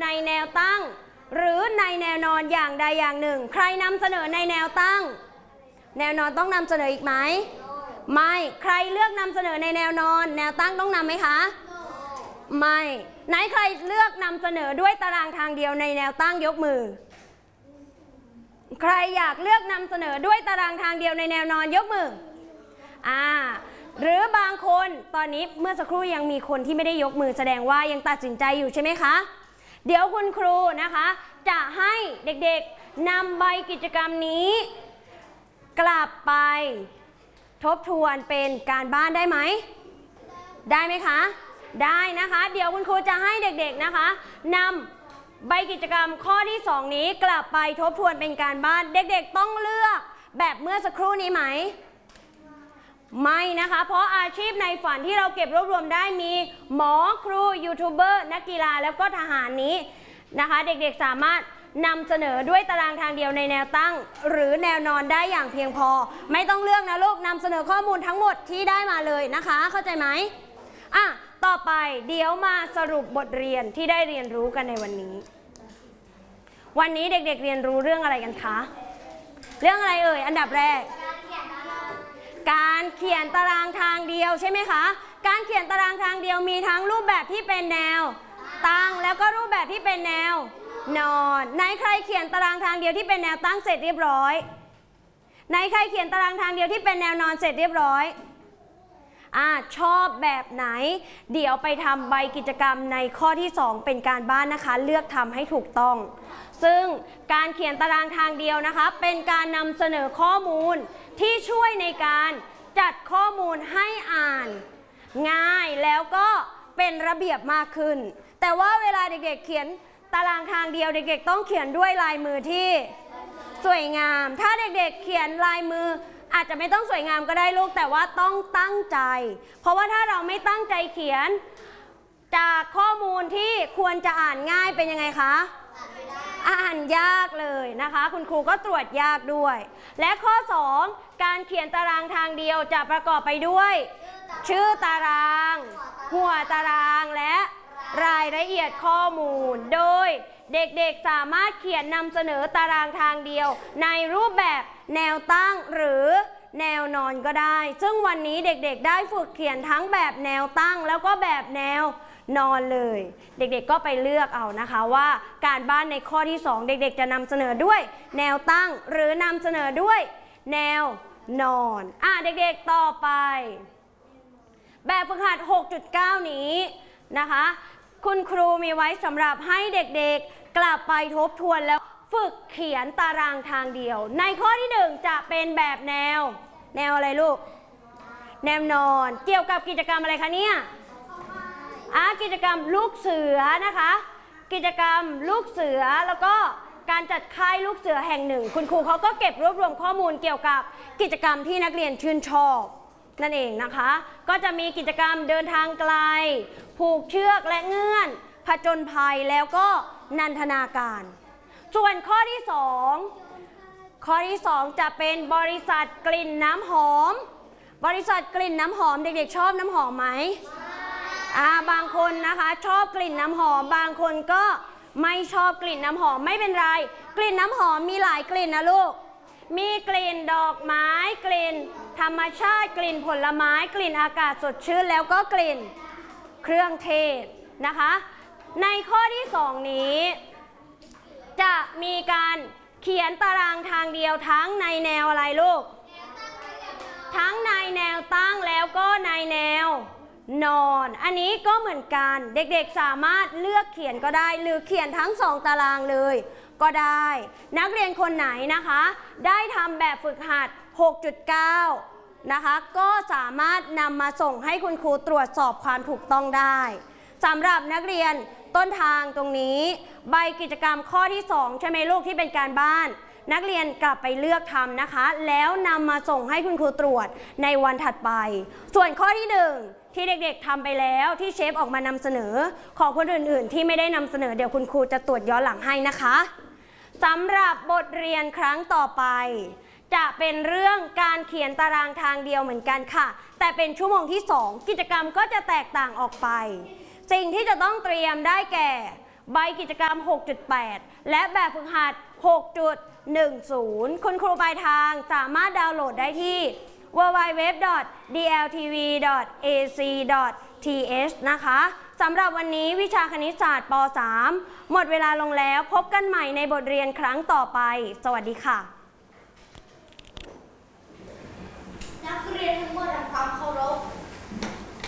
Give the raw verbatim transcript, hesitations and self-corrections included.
แนวตั้งหรือในแนวนอนอย่างใดอย่างหนึ่งใครนำเสนอในแนวตั้งแนวนอนต้องนำเสนออีกไหมไม่ใครเลือกนำเสนอในแนวนอนแนวตั้งต้องนำไหมคะไม่ไหนใครเลือกนำเสนอด้วยตารางทางเดียวในแนวตั้งยกมือใครอยากเลือกนำเสนอด้วยตารางทางเดียวในแนวนอนยกมืออ่าหรือบางคนตอนนี้เมื่อสักครู่ยังมีคนที่ไม่ได้ยกมือแสดงว่ายังตัดสินใจอยู่ใช่ไหมคะเดี๋ยวคุณครูนะคะจะให้เด็กๆนำใบกิจกรรมนี้กลับไปทบทวนเป็นการบ้านได้ไหมได้ไหมคะได้นะคะเดี๋ยวคุณครูจะให้เด็กๆนะคะนำใบกิจกรรมข้อที่สองนี้กลับไปทบทวนเป็นการบ้านเด็กๆต้องเลือกแบบเมื่อสักครู่นี้ไหมไม่นะคะเพราะอาชีพในฝันที่เราเก็บรวบรวมได้มีหมอครูยูทูบเบอร์นักกีฬาแล้วก็ทหารนี้นะคะเด็กๆสามารถนำเสนอด้วยตารางทางเดียวในแนวตั้งหรือแนวนอนได้อย่างเพียงพอไม่ต้องเลือกนะลูกนำเสนอข้อมูลทั้งหมดที่ได้มาเลยนะคะเข้าใจไหมอ่ะต่อไปเดี๋ยวมาสรุปบทเรียนที่ได้เรียนรู้กันในวันนี้วันนี้เด็กๆเรียนรู้เรื่องอะไรกันคะเรื่องอะไรเอ่ยอันดับแรกการเขียนตารางทางเดียวใช่ไหมคะการเขียนตารางทางเดียวมีทั้งรูปแบบที่เป็นแนวตั้งแล้วก็รูปแบบที่เป็นแนวนอนไหนใครเขียนตารางทางเดียวที่เป็นแนวตั้งเสร็จเรียบร้อยไหนใครเขียนตารางทางเดียวที่เป็นแนวนอนเสร็จเรียบร้อยอ่าชอบแบบไหนเดี๋ยวไปทำใบกิจกรรมในข้อที่สองเป็นการบ้านนะคะเลือกทำให้ถูกต้องซึ่งการเขียนตารางทางเดียวนะคะเป็นการนำเสนอข้อมูลที่ช่วยในการจัดข้อมูลให้อ่านง่ายแล้วก็เป็นระเบียบมากขึ้นแต่ว่าเวลาเด็กๆเขียนตารางทางเดียวเด็กๆต้องเขียนด้วยลายมือที่สวยงามถ้าเด็กๆเขียนลายมืออาจจะไม่ต้องสวยงามก็ได้ลูกแต่ว่าต้องตั้งใจเพราะว่าถ้าเราไม่ตั้งใจเขียนจากข้อมูลที่ควรจะอ่านง่ายเป็นยังไงคะอ่านยากเลยนะคะคุณครูก็ตรวจยากด้วยและข้อสองการเขียนตารางทางเดียวจะประกอบไปด้วยชื่อตารางหัวตารางและรายละเอียดข้อมูลโดยเด็กๆสามารถเขียนนำเสนอตารางทางเดียวในรูปแบบแนวตั้งหรือแนวนอนก็ได้ซึ่งวันนี้เด็กๆได้ฝึกเขียนทั้งแบบแนวตั้งแล้วก็แบบแนวนอนเลยเด็กๆก็ไปเลือกเอานะคะว่าการบ้านในข้อที่สองเด็กๆจะนำเสนอด้วยแนวตั้งหรือนำเสนอด้วยแนวนอนอ่ะเด็กๆต่อไปแบบฝึกหัด หกจุดเก้า นี้นะคะคุณครูมีไว้สำหรับให้เด็กๆกลับไปทบทวนแล้วฝึกเขียนตารางทางเดียวในข้อที่หนึ่งจะเป็นแบบแนวแนวอะไรลูกแนวนอนเกี่ยวกับกิจกรรมอะไรคะเนี่ยอ่ะกิจกรรมลูกเสือนะคะกิจกรรมลูกเสือแล้วก็การจัดค่ายลูกเสือแห่งหนึ่งคุณครูเขาก็เก็บรวบรวมข้อมูลเกี่ยวกับกิจกรรมที่นักเรียนชื่นชอบนั่นเองนะคะก็จะมีกิจกรรมเดินทางไกลผูกเชือกและเงื่อนผจญภัยแล้วก็นันทนาการส่วนข้อที่สองข้อที่สองจะเป็นบริษัทกลิ่นน้ำหอมบริษัทกลิ่นน้ำหอมเด็กๆชอบน้ำหอมไหมอ่าบางคนนะคะชอบกลิ่นน้ำหอมบางคนก็ไม่ชอบกลิ่นน้ำหอมไม่เป็นไรกลิ่นน้ำหอมมีหลายกลิ่นนะลูกมีกลิ่นดอกไม้กลิ่นธรรมชาติกลิ่นผลไม้กลิ่นอากาศสดชื่นแล้วก็กลิ่นเครื่องเทศนะคะในข้อที่สองนี้จะมีการเขียนตารางทางเดียวทั้งในแนวอะไรลูกทั้งในแนวตั้งแล้วก็ในแนวนอนอันนี้ก็เหมือนกันเด็กๆสามารถเลือกเขียนก็ได้หรือเขียนทั้งสองตารางเลยก็ได้นักเรียนคนไหนนะคะได้ทำแบบฝึกหัด หกจุดเก้า นะคะก็สามารถนำมาส่งให้คุณครูตรวจสอบความถูกต้องได้สำหรับนักเรียนต้นทางตรงนี้ใบกิจกรรมข้อที่สองใช่ไหมลูกที่เป็นการบ้านนักเรียนกลับไปเลือกทำนะคะแล้วนำมาส่งให้คุณครูตรวจในวันถัดไปส่วนข้อที่หนึ่งที่เด็กๆทำไปแล้วที่เชฟออกมานำเสนอของคนอื่นๆที่ไม่ได้นำเสนอเดี๋ยวคุณครูจะตรวจย้อนหลังให้นะคะสำหรับบทเรียนครั้งต่อไปจะเป็นเรื่องการเขียนตารางทางเดียวเหมือนกันค่ะแต่เป็นชั่วโมงที่สองกิจกรรมก็จะแตกต่างออกไปสิ่งที่จะต้องเตรียมได้แก่ใบกิจกรรม หกจุดแปด และแบบฝึกหัด หกจุดหนึ่งศูนย์ คุณครูปลายทางสามารถดาวน์โหลดได้ที่ ดับเบิลยู ดับเบิลยู ดับเบิลยู ดอท ดี แอล ที วี ดอท เอ ซี ดอท ที เอช นะคะสำหรับวันนี้วิชาคณิตศาสตร์ป สาม หมดเวลาลงแล้วพบกันใหม่ในบทเรียนครั้งต่อไปสวัสดีค่ะนักเรียนทั้งหมดทำความเคารพ